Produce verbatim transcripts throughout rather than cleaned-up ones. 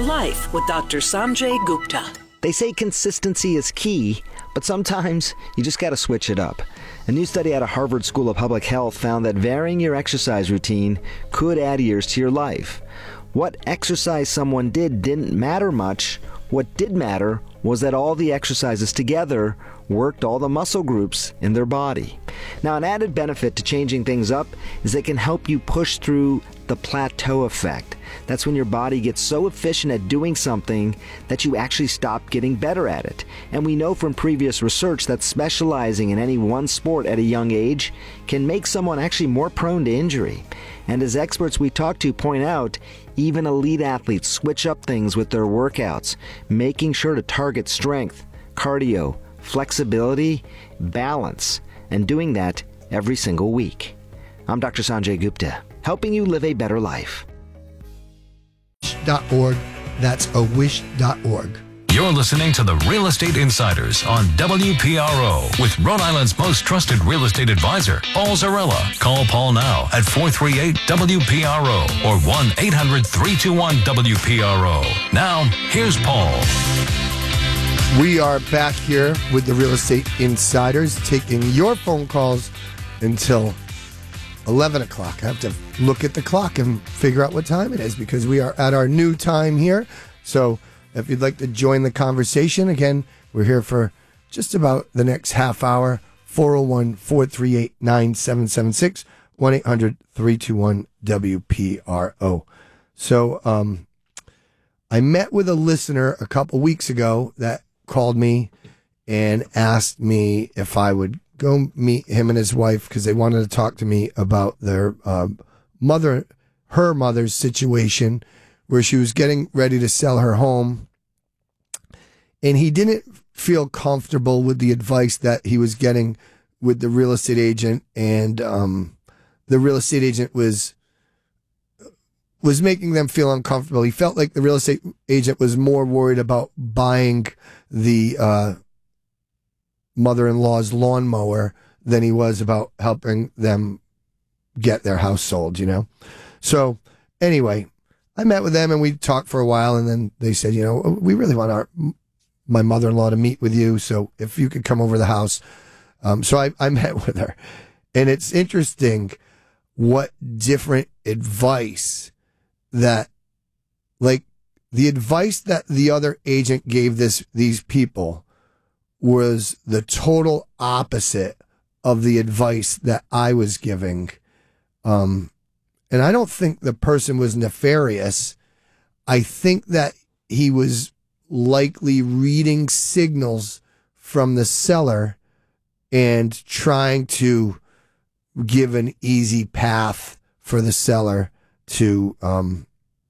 Life with Doctor Sanjay Gupta. They say consistency is key, but sometimes you just got to switch it up. A new study out of Harvard School of Public Health found that varying your exercise routine could add years to your life. What exercise someone did didn't matter much. What did matter was that all the exercises together worked all the muscle groups in their body. Now, an added benefit to changing things up is it can help you push through the plateau effect. That's when your body gets so efficient at doing something that you actually stop getting better at it. And we know from previous research that specializing in any one sport at a young age can make someone actually more prone to injury. And as experts we talk to point out, even elite athletes switch up things with their workouts, making sure to target strength, cardio, flexibility, balance, and doing that every single week. I'm Doctor Sanjay Gupta, helping you live a better life. .org. That's a wish dot org. You're listening to the Real Estate Insiders on W P R O with Rhode Island's most trusted real estate advisor, Paul Zarella. Call Paul now at four three eight W P R O or one eight hundred three two one W P R O. Now, here's Paul. We are back here with the Real Estate Insiders, taking your phone calls until eleven o'clock. I have to look at the clock and figure out what time it is because we are at our new time here. So if you'd like to join the conversation, again, we're here for just about the next half hour. four oh one, four three eight, nine seven seven six, one eight hundred three two one W P R O. So um, I met with a listener a couple weeks ago that called me and asked me if I would go meet him and his wife because they wanted to talk to me about their uh, mother, her mother's situation where she was getting ready to sell her home. And he didn't feel comfortable with the advice that he was getting with the real estate agent. And um, the real estate agent was was making them feel uncomfortable. He felt like the real estate agent was more worried about buying the uh, mother-in-law's lawnmower than he was about helping them get their house sold, you know? So anyway, I met with them and we talked for a while, and then they said, you know, we really want our my mother-in-law to meet with you, so if you could come over to the house. Um, so I, I met with her. And it's interesting what different advice that, like, the advice that the other agent gave this these people was the total opposite of the advice that I was giving. Um, and I don't think the person was nefarious. I think that he was likely reading signals from the seller and trying to give an easy path for the seller to um,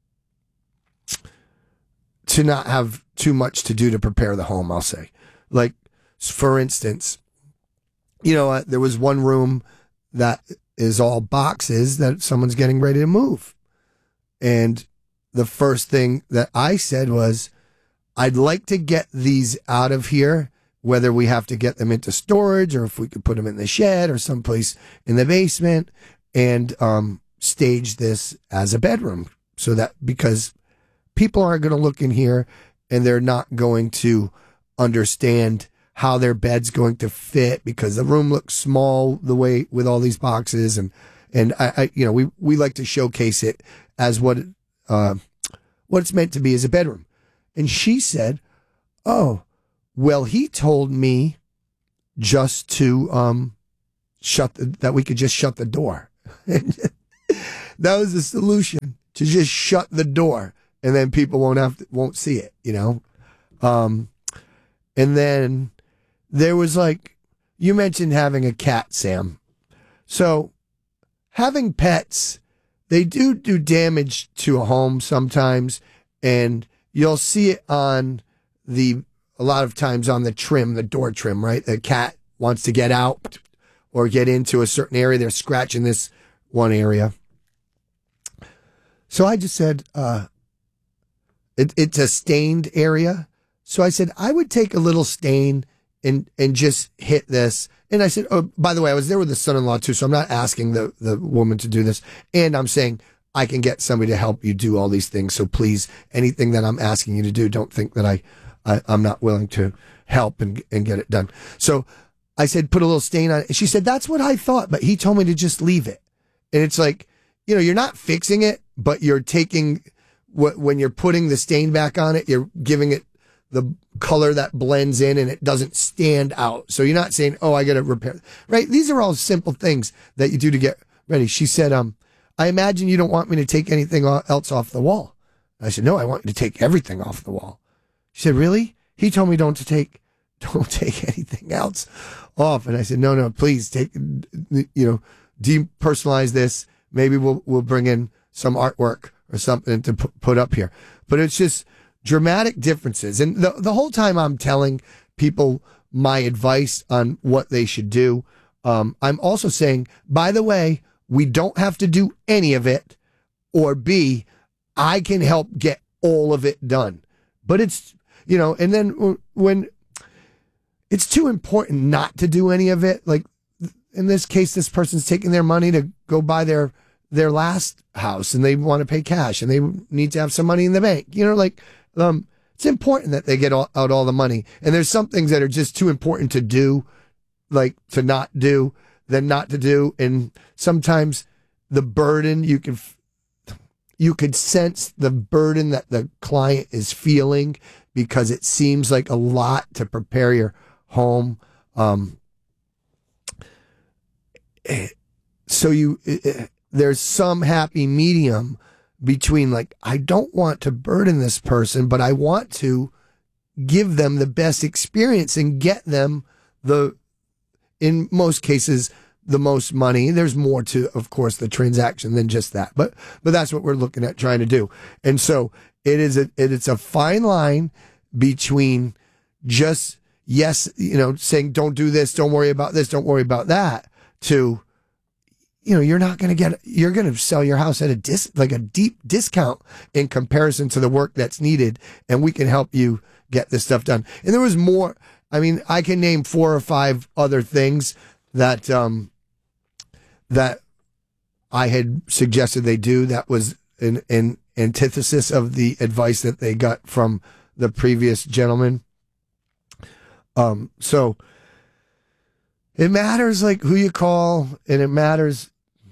to not have too much to do to prepare the home, I'll say. Like, for instance, you know, uh, there was one room that is all boxes that someone's getting ready to move. And the first thing that I said was, I'd like to get these out of here, whether we have to get them into storage or if we could put them in the shed or someplace in the basement, and um, stage this as a bedroom. So that, because people aren't going to look in here and they're not going to understand how their bed's going to fit because the room looks small the way with all these boxes. And, and I, I you know, we, we like to showcase it as what, uh, what it's meant to be as a bedroom. And she said, oh, well, he told me just to, um, shut the, that we could just shut the door. That was the solution, to just shut the door, and then people won't have to, won't see it, you know? Um, and then there was, like, you mentioned having a cat, Sam. So having pets, they do do damage to a home sometimes, and you'll see it on the, a lot of times on the trim, the door trim, right? The cat wants to get out or get into a certain area. They're scratching this one area. So I just said, uh, it, it's a stained area. So I said, I would take a little stain and, and just hit this. And I said, oh, by the way, I was there with the son-in-law too, so I'm not asking the, the woman to do this. And I'm saying, I can get somebody to help you do all these things. So please, anything that I'm asking you to do, don't think that I, I I'm not willing to help and and get it done. So I said, put a little stain on it. She said, that's what I thought, but he told me to just leave it. And it's like, you know, you're not fixing it, but you're taking what, when you're putting the stain back on it, you're giving it the color that blends in and it doesn't stand out. So you're not saying, oh, I got to repair, right? These are all simple things that you do to get ready. She said, um, I imagine you don't want me to take anything else off the wall. I said, no, I want you to take everything off the wall. She said, really? He told me don't to take, don't take anything else off. And I said, no, no, please take, you know, depersonalize this. Maybe we'll, we'll bring in some artwork or something to p- put up here. But it's just dramatic differences. And the, the whole time I'm telling people my advice on what they should do, um, I'm also saying, by the way, we don't have to do any of it, or B, I can help get all of it done. But it's, you know, and then when it's too important not to do any of it, like in this case, this person's taking their money to go buy their, their last house and they want to pay cash and they need to have some money in the bank. You know, like, um, it's important that they get all, out all the money. And there's some things that are just too important to do, like to not do, than not to do. And sometimes the burden you can, you could sense the burden that the client is feeling because it seems like a lot to prepare your home. Um, so you, there's some happy medium between like, I don't want to burden this person, but I want to give them the best experience and get them the, in most cases, the most money. There's more to, of course, the transaction than just that, but, but that's what we're looking at trying to do. And so it is a, it, it's a fine line between just, yes, you know, saying, don't do this, don't worry about this, don't worry about that, to, you know, you're not going to get, you're going to sell your house at a dis, like a deep discount in comparison to the work that's needed. And we can help you get this stuff done. And there was more. I mean, I can name four or five other things that, um, that I had suggested they do. That was an, an antithesis of the advice that they got from the previous gentleman. Um, so it matters like who you call, and it matters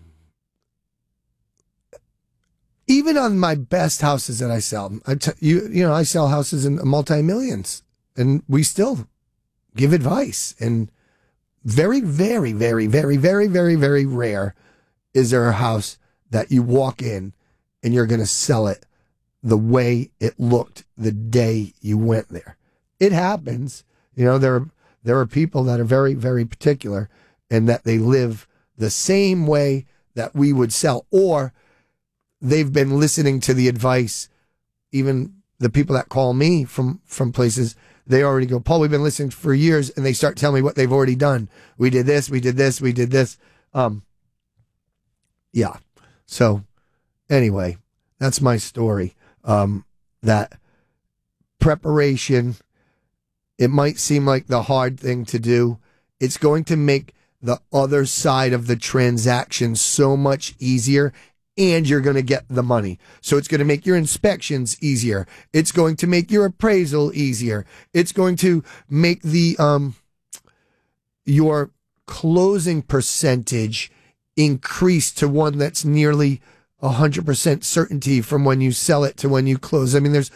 even on my best houses that I sell. I t- you, you know, I sell houses in multi-millions and we still give advice. And very, very, very, very, very, very, very rare is there a house that you walk in and you're going to sell it the way it looked the day you went there. It happens. You know, there are, there are people that are very, very particular and that they live the same way that we would sell, or they've been listening to the advice. Even the people that call me from, from places, they already go, Paul, we've been listening for years, and they start telling me what they've already done. We did this, we did this, we did this. Um, yeah. So anyway, that's my story. Um, that preparation, it might seem like the hard thing to do. It's going to make the other side of the transaction so much easier, and you're going to get the money. So it's going to make your inspections easier. It's going to make your appraisal easier. It's going to make the, um, your closing percentage increase to one that's nearly a hundred percent certainty from when you sell it to when you close. I mean, there's,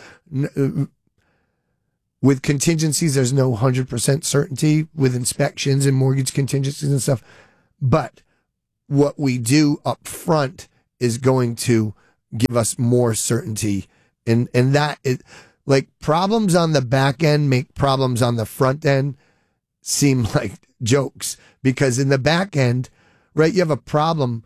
with contingencies, there's no hundred percent certainty with inspections and mortgage contingencies and stuff. But what we do up front is going to give us more certainty. And, and that is like problems on the back end make problems on the front end seem like jokes, because in the back end, right, you have a problem.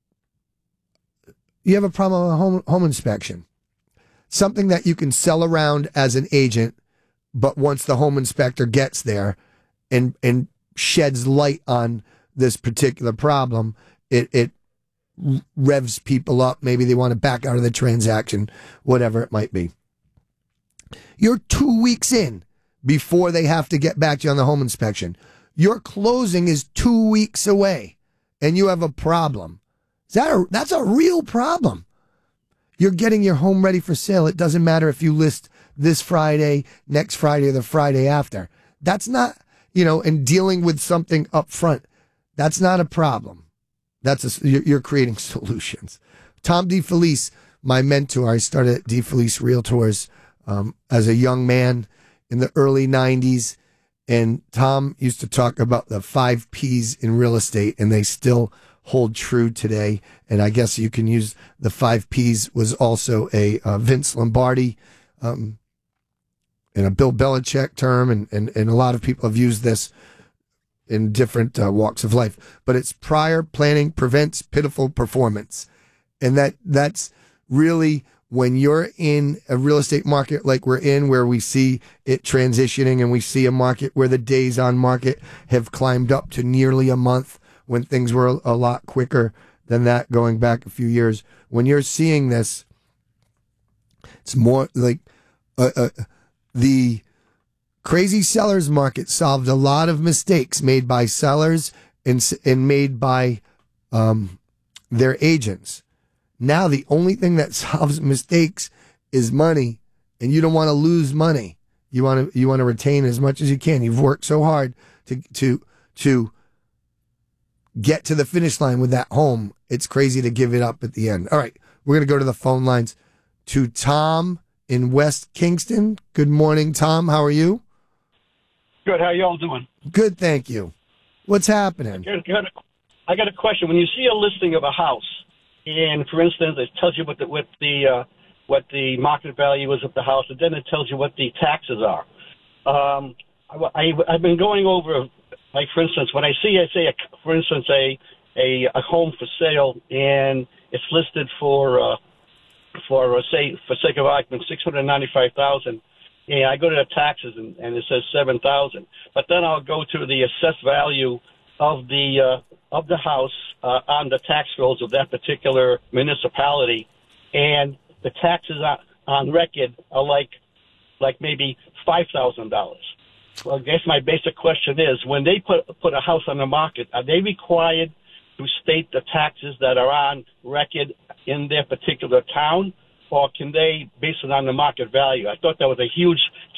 You have a problem with a home, home inspection, something that you can sell around as an agent. But once the home inspector gets there and, and sheds light on this particular problem, it, it revs people up. Maybe they want to back out of the transaction, whatever it might be. You're two weeks in before they have to get back to you on the home inspection. Your closing is two weeks away and you have a problem. Is that a, that's a real problem. you're getting your home ready for sale. It doesn't matter if you list this Friday, next Friday, or the Friday after. That's not, you know, and dealing with something up front, that's not a problem. That's a, you're creating solutions. Tom DeFelice, my mentor, I started at DeFelice Realtors um, as a young man in the early nineties. And Tom used to talk about the five P's in real estate, and they still hold true today. And I guess you can use the five P's was also a uh, Vince Lombardi um, and a Bill Belichick term, and, and, and a lot of people have used this in different uh, walks of life. But it's prior planning prevents pitiful performance. And that that's really when you're in a real estate market like we're in, where we see it transitioning and we see a market where the days on market have climbed up to nearly a month when things were a, a lot quicker than that going back a few years. When you're seeing this, it's more like uh, uh, the crazy sellers market solved a lot of mistakes made by sellers and, and made by um, their agents. Now the only thing that solves mistakes is money, and you don't want to lose money. You want to you want to retain as much as you can. You've worked so hard to to to get to the finish line with that home. It's crazy to give it up at the end. All right, we're going to go to the phone lines to Tom in West Kingston. Good morning, Tom. How are you? Good. How y'all doing? Good, thank you. What's happening? I got, a, I got a question. When you see a listing of a house, and for instance, it tells you what the what the uh, what the market value is of the house, and then it tells you what the taxes are. Um, I, I, I've been going over, like for instance, when I see, I say, a, for instance, a, a a home for sale, and it's listed for uh, for uh, say for sake of argument six hundred ninety-five thousand. Yeah, I go to the taxes and, and it says seven thousand. But then I'll go to the assessed value of the uh, of the house uh, on the tax rolls of that particular municipality, and the taxes on, on record are like like maybe five thousand dollars. Well, I guess my basic question is: when they put put a house on the market, are they required to state the taxes that are on record in their particular town, or can they base it on the market value? I thought that was a huge,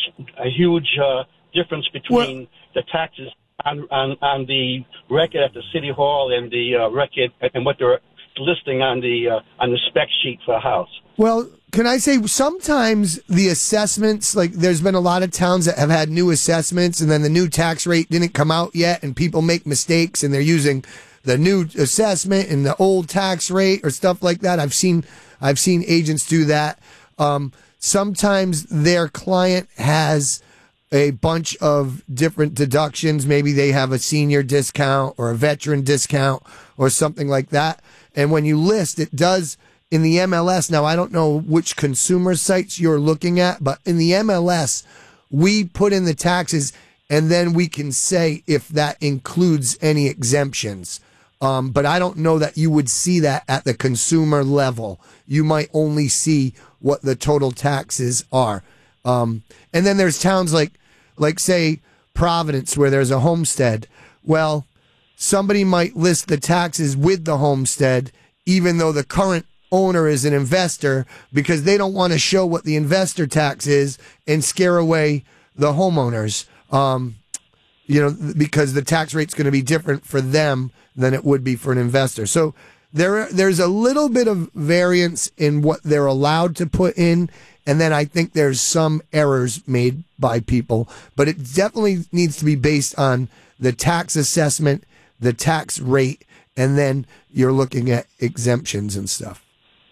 a huge uh, difference between well, the taxes on, on on the record at the city hall and the uh, record and what they're listing on the uh, on the spec sheet for a house. Well, can I say sometimes the assessments, like there's been a lot of towns that have had new assessments, and then the new tax rate didn't come out yet, and people make mistakes, and they're using the new assessment and the old tax rate or stuff like that. I've seen I've seen agents do that. Um, sometimes their client has a bunch of different deductions. Maybe they have a senior discount or a veteran discount or something like that. And when you list, it does in the M L S. Now, I don't know which consumer sites you're looking at, but in the M L S, we put in the taxes and then we can say if that includes any exemptions. Um, but I don't know that you would see that at the consumer level. You might only see what the total taxes are. Um, and then there's towns like, like say Providence, where there's a homestead. Well, somebody might list the taxes with the homestead, even though the current owner is an investor, because they don't want to show what the investor tax is and scare away the homeowners. Um, you know, because the tax rate's going to be different for them than it would be for an investor. So there, there's a little bit of variance in what they're allowed to put in. And then I think there's some errors made by people, but it definitely needs to be based on the tax assessment, the tax rate, and then you're looking at exemptions and stuff.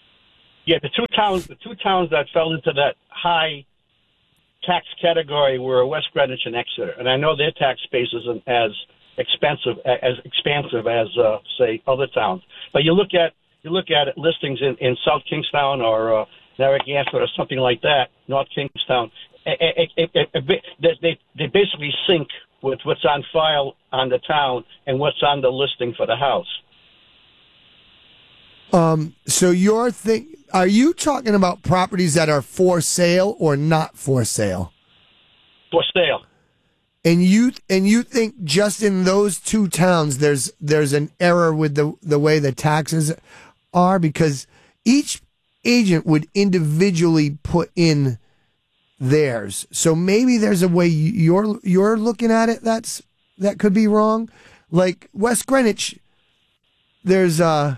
Yeah, the two towns, the two towns that fell into that high tax category were West Greenwich and Exeter, and I know their tax base isn't as expensive as expansive as uh, say other towns. But you look at you look at it, listings in, in South Kingstown or uh, Narragansett or something like that, North Kingstown. It, it, it, it, they they basically sync with what's on file on the town and what's on the listing for the house. Um. So you're think are you talking about properties that are for sale or not for sale? For sale. And you and you think just in those two towns there's there's an error with the the way the taxes are, because each agent would individually put in theirs. So maybe there's a way you're you're looking at it that's that could be wrong. Like West Greenwich, there's a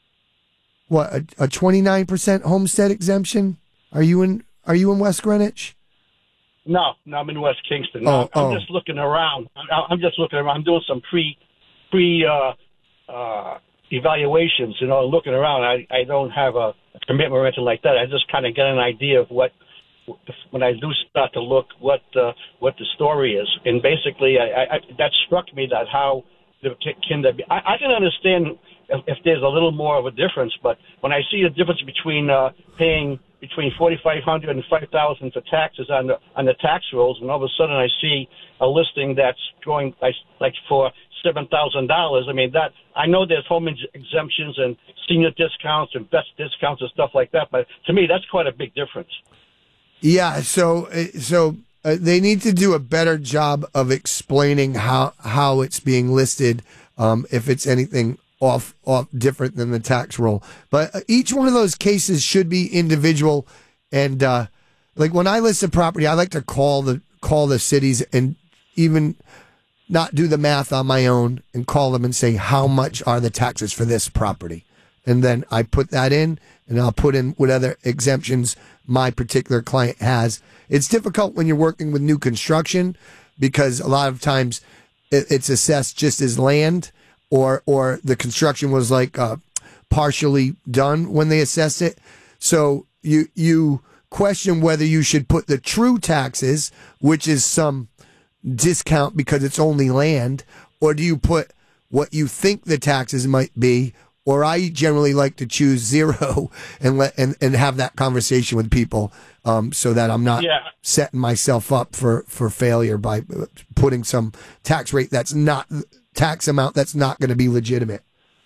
what a, a twenty-nine percent homestead exemption. Are you in Are you in West Greenwich? No, no, I'm in West Kingston. No, Oh, I'm oh. just looking around. I'm, I'm just looking around. I'm doing some pre pre uh, uh, evaluations, you know, looking around. I, I don't have a commitment or anything like that. I just kind of get an idea of what, when I do start to look, what uh, what the story is. And basically, I, I, that struck me that how the can there be. I, I can understand if, if there's a little more of a difference, but when I see a difference between uh, paying between forty-five hundred dollars and five thousand dollars for taxes on the on the tax rolls, and all of a sudden I see a listing that's going like, like for seven thousand dollars. I mean, that I know there's home ex- exemptions and senior discounts and best discounts and stuff like that, but to me that's quite a big difference. Yeah, so uh, so uh, they need to do a better job of explaining how how it's being listed, um, if it's anything off off different than the tax roll. But uh, each one of those cases should be individual. And uh, like when I list a property, I like to call the call the cities and even not do the math on my own and call them and say, how much are the taxes for this property? And then I put that in, and I'll put in what other exemptions my particular client has. It's difficult when you're working with new construction because a lot of times it, it's assessed just as land, or or the construction was like uh, partially done when they assessed it. So you you question whether you should put the true taxes, which is some discount because it's only land, or do you put what you think the taxes might be? Or I generally like to choose zero and let and, and have that conversation with people, um, so that I'm not Yeah. setting myself up for, for failure by putting some tax rate that's not tax amount that's not going to be legitimate.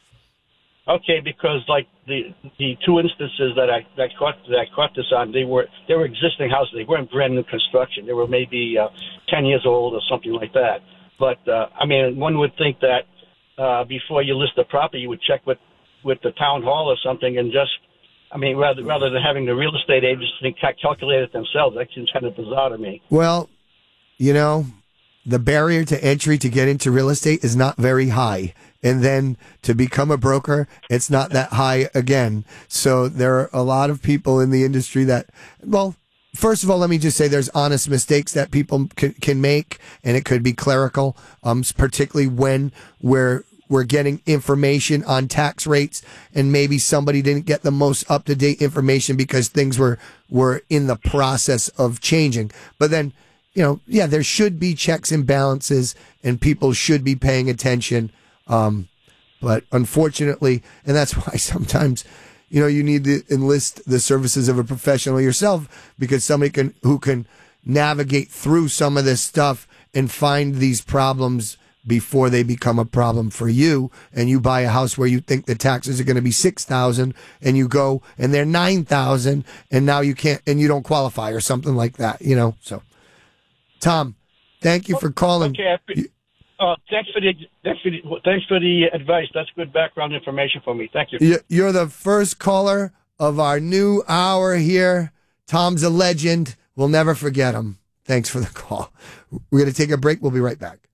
Okay, because like the the two instances that I that caught that I caught this on, they were they were existing houses. They weren't brand new construction. They were maybe uh, ten years old or something like that. But uh, I mean, one would think that uh, before you list the property, you would check with with the town hall or something, and just, I mean, rather rather than having the real estate agents ca- calculate it themselves. That seems kind of bizarre to me. Well, you know, the barrier to entry to get into real estate is not very high. And then to become a broker, it's not that high again. So there are a lot of people in the industry that, well, first of all, let me just say there's honest mistakes that people can, can make, and it could be clerical, um, particularly when we're we're getting information on tax rates and maybe somebody didn't get the most up-to-date information because things were, were in the process of changing. But then, you know, yeah, there should be checks and balances and people should be paying attention. Um, but unfortunately, and that's why sometimes, you know, you need to enlist the services of a professional yourself, because somebody can, who can navigate through some of this stuff and find these problems before they become a problem for you, and you buy a house where you think the taxes are going to be six thousand, and you go and they're nine thousand, and now you can't, and you don't qualify or something like that, you know. So, Tom, thank you for calling. Okay, I pre- uh, thanks for the thanks for the thanks for the advice. That's good background information for me. Thank you. You- You're the first caller of our new hour here. Tom's a legend. We'll never forget him. Thanks for the call. We're going to take a break. We'll be right back.